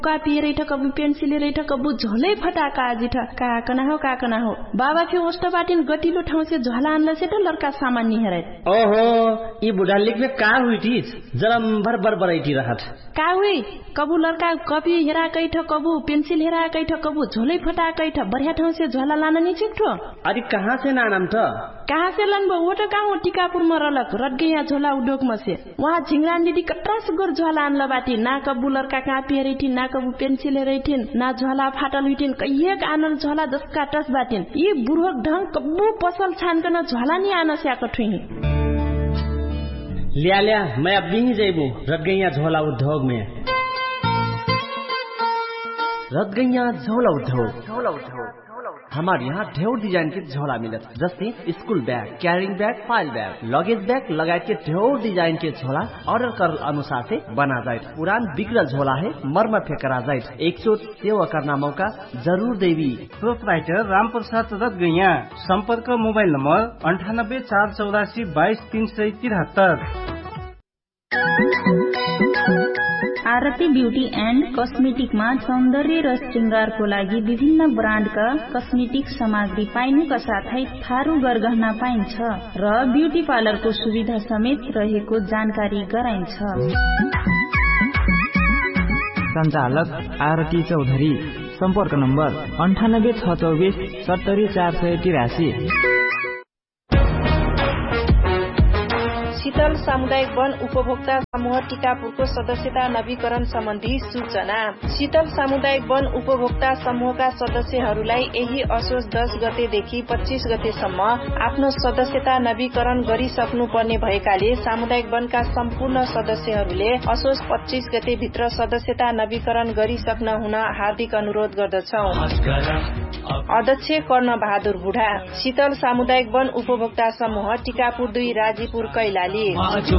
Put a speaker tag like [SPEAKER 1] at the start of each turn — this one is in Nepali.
[SPEAKER 1] कापी रैठ कबु पेन्सिल रैठ कबु झोलै फटाका आजिठ काकना हो बाबा के ओष्ट बाटिन गटिलो ठाउँ से झोला आनला से त लड़का सामान नि हेरै
[SPEAKER 2] ओहो ई बुढा लिखमे का हुइटी जलम भर बरबरैटी रहत
[SPEAKER 1] का हुई कबु लड़का कपी हेरा कैठ कबु पेन्सिल हेरा कैठ कबु झोलै फटा कैठ बढ़िया ठाउँ से झोला लान नि छिक्ठो
[SPEAKER 2] अरे कहाँ से नानम त
[SPEAKER 1] कहाँ से लनबो वो त कहाँ टिकापुर में रलक रट गया झोला उद्योग में से वहाँ झिंगरान दीदी कट्रास गोर झोला आनला बाटी ना कबु लड़का कापी हेरैठी ना कबु पेन्सिल हेरैठिन ना झोला फाटल हुइटिन कहिएक आनल झोला जसका टस बाटिन यी बुढोक ढंग कबु पसल छानकन झोला नि आन स्याक ठुही
[SPEAKER 2] लिया मैं अब भी जैबू रट गैया झोला उद्योग में रट गैया झोला उद्योग हमारे यहाँ ढेर डिजाइन के झोला मिलत जैसे school bag carrying bag file bag luggage bag लगायत के ढेर डिजाइन के झोला ऑर्डर कर अनुसार से बना जाए पुरान बिगड़ल झोला है मरम्मत करा जाए एक चोट सेवा करना मौका जरूर देवी
[SPEAKER 3] प्रोपराइटर रामप्रसाद रतगैया संपर्क mobile number 9848222373।
[SPEAKER 4] Aarti beauty and कस्मेटिकमा सौन्दर्य र श्रृंगारको लागि विभिन्न ब्रान्डका कस्मेटिक सामग्री पाइनुका साथै थारू गरगहना पाइन्छ र ब्यूटी पार्लरको सुविधा समेत रहेको जानकारी गराइन्छ।
[SPEAKER 5] सञ्चालक आरती चौधरी सम्पर्क नम्बर 9864 70483।
[SPEAKER 1] शीतल सामुदायिक वन उपभोक्ता समूह टिकापुरको सदस्यता नवीकरण सम्बन्धी सूचना। शीतल सामुदायिक वन उपभोक्ता समूहका सदस्यहरूलाई यही असोज 10 गतेदेखि 25 गतेसम्म आफ्नो सदस्यता नवीकरण गरिसक्नु पर्ने भएकाले सामुदायिक वनका सम्पूर्ण सदस्यहरूले असोज 25 गते भित्र सदस्यता नवीकरण गरिसक्न हुन हार्दिक अनुरोध गर्दछौ। अध्यक्ष कर्ण बहादुर बुढा, शीतल सामुदायिक वन उपभोक्ता समूह टिकापुर 2 राजीपुर कैलाली।